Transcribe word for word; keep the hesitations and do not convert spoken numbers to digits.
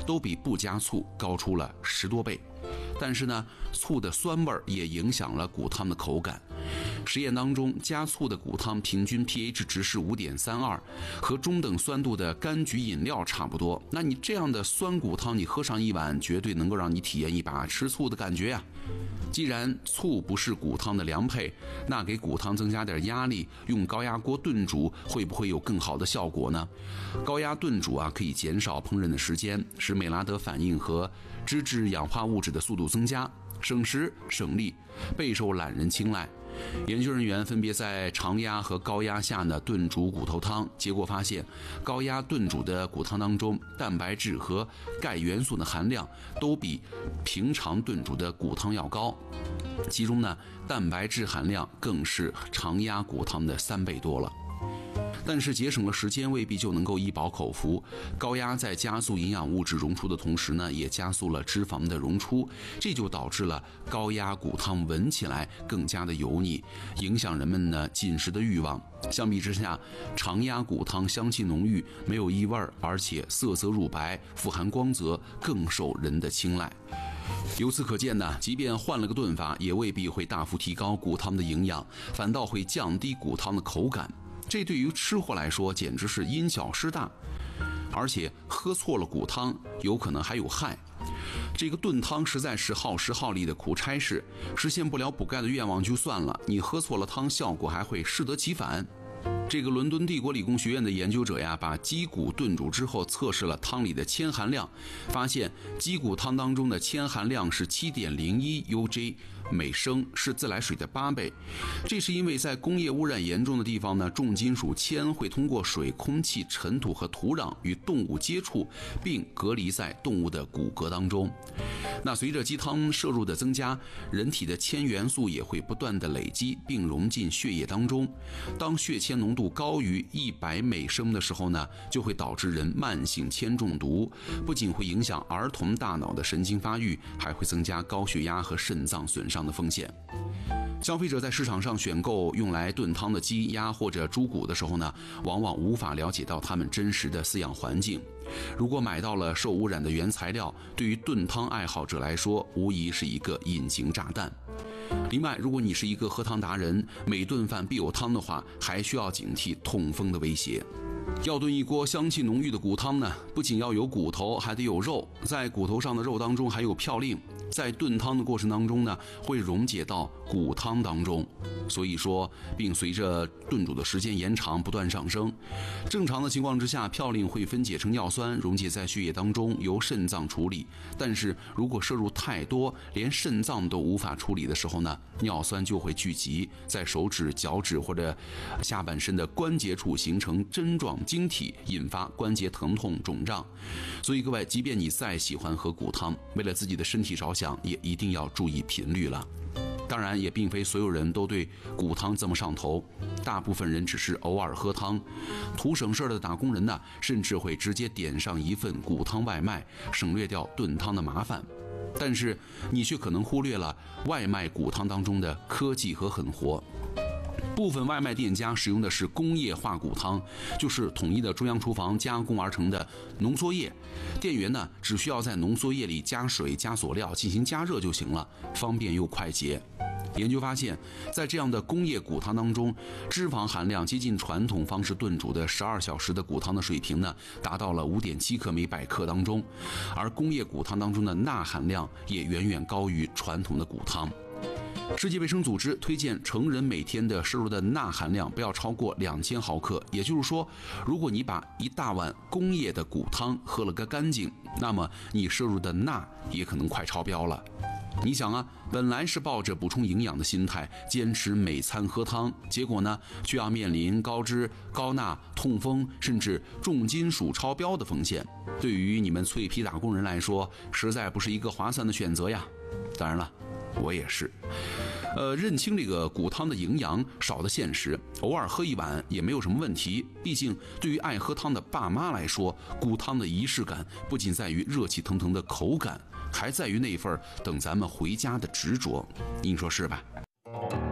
都比不加醋高出了十多倍。但是呢，醋的酸味也影响了骨汤的口感。实验当中，加醋的骨汤平均 pH 值是 五点三二， 和中等酸度的柑橘饮料差不多。那你这样的酸骨汤，你喝上一碗，绝对能够让你体验一把吃醋的感觉呀。既然醋不是骨汤的良配，那给骨汤增加点压力，用高压锅炖煮会不会有更好的效果呢？高压炖煮啊，可以减少烹饪的时间，使美拉德反应和脂质氧化物质的速度增加，省时省力，备受懒人青睐。研究人员分别在常压和高压下呢炖煮骨头汤，结果发现高压炖煮的骨汤当中，蛋白质和钙元素的含量都比平常炖煮的骨汤要高，其中呢蛋白质含量更是常压骨汤的三倍多了。但是节省了时间未必就能够一饱口福。高压在加速营养物质溶出的同时呢，也加速了脂肪的溶出，这就导致了高压骨汤闻起来更加的油腻，影响人们呢进食的欲望。相比之下，常压骨汤香气浓郁，没有异味，而且色泽乳白，富含光泽，更受人的青睐。由此可见呢，即便换了个炖法，也未必会大幅提高骨汤的营养，反倒会降低骨汤的口感。这对于吃货来说简直是因小失大，而且喝错了骨汤有可能还有害。这个炖汤实在是耗时耗力的苦差事，实现不了补钙的愿望就算了，你喝错了汤，效果还会适得其反。这个伦敦帝国理工学院的研究者呀，把鸡骨炖煮之后测试了汤里的铅含量，发现鸡骨汤当中的铅含量是 七点零一 U G 每升，是自来水的八倍。这是因为在工业污染严重的地方呢，重金属铅会通过水、空气、尘土和土壤与动物接触，并隔离在动物的骨骼当中。那随着鸡汤摄入的增加，人体的铅元素也会不断的累积并融进血液当中。当血铅浓度高于一百每升的时候呢，就会导致人慢性铅中毒，不仅会影响儿童大脑的神经发育，还会增加高血压和肾脏损伤的风险。消费者在市场上选购用来炖汤的鸡、鸭或者猪骨的时候呢，往往无法了解到它们真实的饲养环境。如果买到了受污染的原材料，对于炖汤爱好者来说，无疑是一个隐形炸弹。另外，如果你是一个喝汤达人，每顿饭必有汤的话，还需要警惕痛风的威胁。要炖一锅香气浓郁的骨汤呢，不仅要有骨头，还得有肉，在骨头上的肉当中还有嘌呤，在炖汤的过程当中呢，会溶解到骨汤当中，所以说并随着炖煮的时间延长不断上升。正常的情况之下，嘌呤会分解成尿酸，溶解在血液当中，由肾脏处理。但是如果摄入太多，连肾脏都无法处理的时候呢，尿酸就会聚集在手指、脚趾或者下半身的关节处，形成针状晶体，引发关节疼痛、肿胀。所以各位，即便你再喜欢喝骨汤，为了自己的身体着想，也一定要注意频率了。当然，也并非所有人都对骨汤这么上头，大部分人只是偶尔喝汤。图省事的打工人呢，甚至会直接点上一份骨汤外卖，省略掉炖汤的麻烦。但是你却可能忽略了外卖骨汤当中的科技和狠活。部分外卖店家使用的是工业化骨汤，就是统一的中央厨房加工而成的浓缩液。店员呢，只需要在浓缩液里加水、加佐料进行加热就行了，方便又快捷。研究发现，在这样的工业骨汤当中，脂肪含量接近传统方式炖煮的十二小时的骨汤的水平呢，达到了 五点七克每百克当中，而工业骨汤当中的钠含量也远远高于传统的骨汤。世界卫生组织推荐成人每天的摄入的钠含量不要超过两千毫克，也就是说，如果你把一大碗工业的骨汤喝了个干净，那么你摄入的钠也可能快超标了。你想啊，本来是抱着补充营养的心态，坚持每餐喝汤，结果呢，却要面临高脂、高钠、痛风，甚至重金属超标的风险。对于你们脆皮打工人来说，实在不是一个划算的选择呀。当然了，我也是。呃，认清这个骨汤的营养少的现实，偶尔喝一碗也没有什么问题。毕竟对于爱喝汤的爸妈来说，骨汤的仪式感不仅在于热气腾腾的口感，还在于那份等咱们回家的执着。您说是吧？